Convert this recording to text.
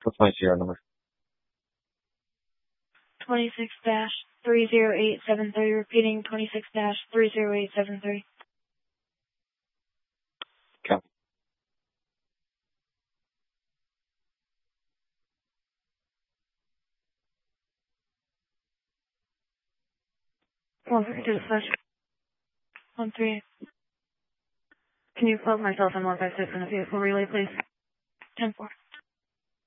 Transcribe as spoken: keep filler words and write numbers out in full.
What's my C R number? twenty-six dash three zero eight seven three, repeating twenty-six dash three zero eight seven three. Okay. one three two slash one three. Can you plug myself in one five six in a vehicle relay, please? ten four.